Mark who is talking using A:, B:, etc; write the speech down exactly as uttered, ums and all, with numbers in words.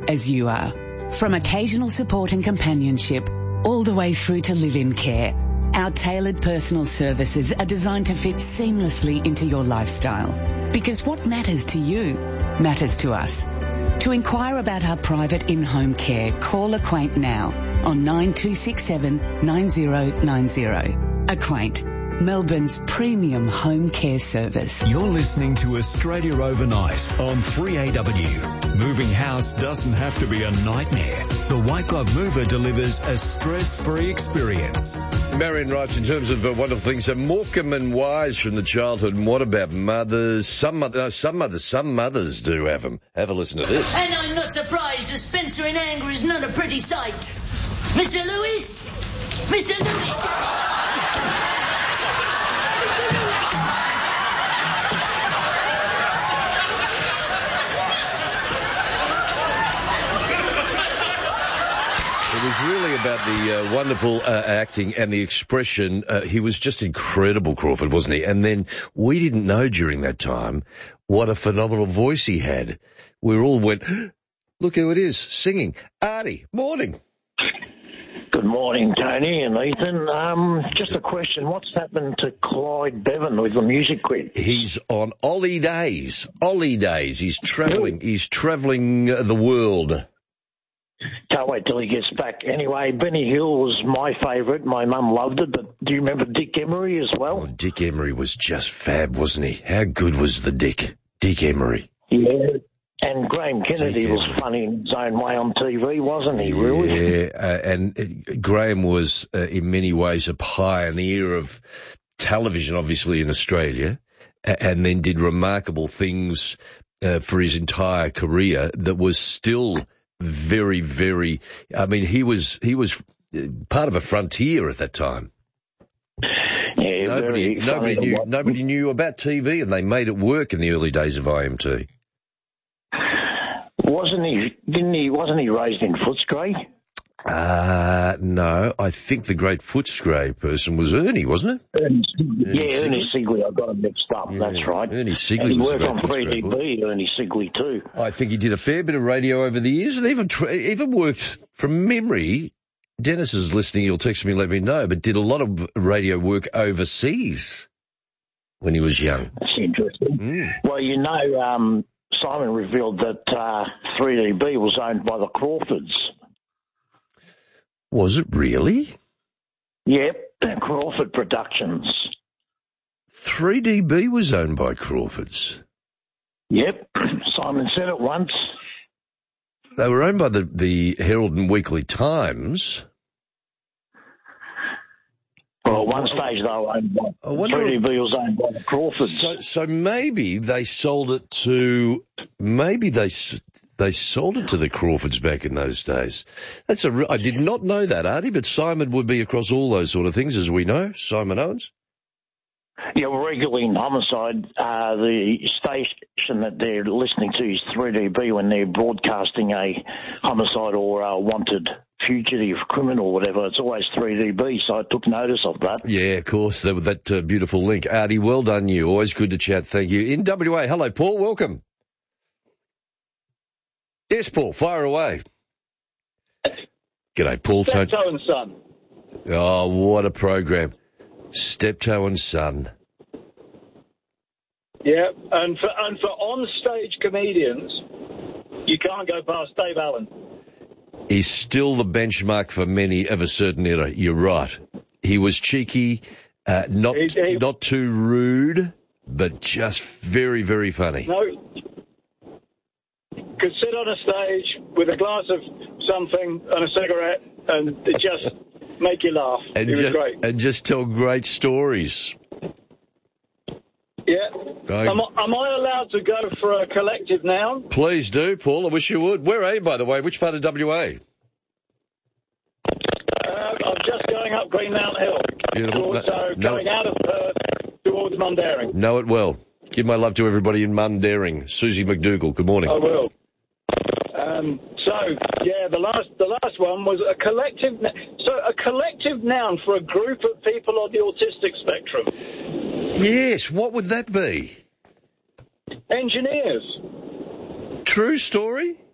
A: as you are. From occasional support and companionship, all the way through to live-in care, our tailored personal services are designed to fit seamlessly into your lifestyle. Because what matters to you matters to us. To inquire about our private in-home care, call Acquaint now on nine two six seven nine zero nine zero. Acquaint, Melbourne's premium home care service.
B: You're listening to Australia Overnight on three A W. Moving house doesn't have to be a nightmare. The White Glove Mover delivers a stress-free experience.
C: Marion writes, in terms of uh, wonderful things, so Morecambe and Wise from the childhood, and what about mothers? Some, mother, no, some mothers, some mothers do have them. Have a listen to this.
D: And I'm not surprised a Spencer in anger is not a pretty sight. Mister Lewis? Mister Lewis?
C: It was really about the uh, wonderful uh, acting and the expression. Uh, he was just incredible, Crawford, wasn't he? And then we didn't know during that time what a phenomenal voice he had. We all went, look who it is, singing. Artie, morning.
E: Good morning, Tony and Ethan. Um, just a question. What's happened to Clyde Bevan with the music quit?
C: He's on Ollie Days. Ollie Days. He's travelling. He's travelling uh, the world.
E: Can't wait till he gets back. Anyway, Benny Hill was my favourite. My mum loved it, but do you remember Dick Emery as well?
C: Oh, Dick Emery was just fab, wasn't he? How good was the Dick? Dick Emery.
E: Yeah. And Graham Kennedy was funny in his own way on T V, wasn't he, really?
C: Yeah, uh, and uh, Graham was, uh, in many ways, a pioneer of television, obviously, in Australia, and then did remarkable things uh, for his entire career that was still very, very, I mean, he was he was part of a frontier at that time.
E: Yeah,
C: nobody, nobody knew nobody knew about T V, and they made it work in the early days of I M T.
E: Wasn't he? Didn't he? Wasn't he raised in Footscray?
C: Uh, no, I think the great Footscray person was Ernie, wasn't it?
E: Ernie,
C: Ernie
E: yeah,
C: Sigley?
E: Ernie Sigley. I got him mixed up.
C: Yeah,
E: That's right.
C: Ernie Sigley
E: and he
C: was
E: worked
C: the
E: on
C: great
E: three D
C: Footscray
E: B. Ernie Sigley too.
C: I think he did a fair bit of radio over the years, and even tra- even worked from memory. Dennis is listening. He'll text me and let me know, but did a lot of radio work overseas when he was young.
E: That's interesting.
C: Mm.
E: Well, you know, um, Simon revealed that uh, three D B was owned by the Crawfords.
C: Was it really?
E: Yep, Crawford Productions.
C: three D B was owned by Crawfords.
E: Yep, Simon said it once.
C: They were owned by the, the Herald and Weekly Times.
E: Well, at one stage they were owned by, three D B was owned by the Crawfords.
C: So, so maybe they sold it to, maybe they they sold it to the Crawfords back in those days. That's a, I did not know that, Artie, but Simon would be across all those sort of things, as we know, Simon Owens.
E: Yeah, well, regularly in Homicide, uh, the station that they're listening to is three D B when they're broadcasting a homicide or a wanted fugitive criminal or whatever. It's always three D B, so I took notice of that.
C: Yeah, of course, that, that uh, beautiful link. Artie, well done you. Always good to chat. Thank you. In W A, hello, Paul. Welcome. Yes, Paul, fire away. G'day, Paul.
F: Steptoe and Son.
C: Oh, what a program. Steptoe and Son.
F: Yeah, and for and for on-stage comedians, you can't go past Dave Allen.
C: He's still the benchmark for many of a certain era. You're right. He was cheeky, uh, not
F: he, he,
C: not too rude, but just very, very funny.
F: No, could sit on a stage with a glass of something and a cigarette and just make you laugh.
C: And
F: he was
C: just,
F: great.
C: And just tell great stories.
F: Yeah.
C: Right.
F: Am, I, am I allowed to go for a collective noun?
C: Please do, Paul. I wish you would. Where are you, by the way? Which part of W A?
F: Uh, I'm just going up Green Mount Hill.
C: Beautiful.
F: Also
C: no,
F: going out of Perth towards Mundaring.
C: Know it well. Give my love to everybody in Mundaring. Susie McDougall, good morning.
F: I will. Um, so, yeah, the last the last one was a collective... So, a collective noun for a group of people on the autistic spectrum.
C: Yes, what would that be?
F: Engineers.
C: True story?